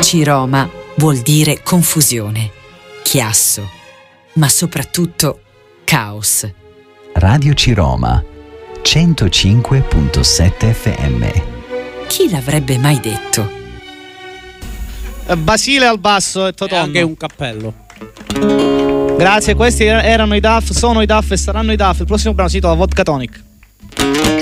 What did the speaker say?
C-Roma vuol dire confusione, chiasso, ma soprattutto caos. Radio C-Roma 105.7 FM. Chi l'avrebbe mai detto? Basile al basso e Totonno. Anche un cappello. Grazie, questi erano i DAF, sono i DAF e saranno i DAF. Il prossimo brano si intitola Vodka Tonic.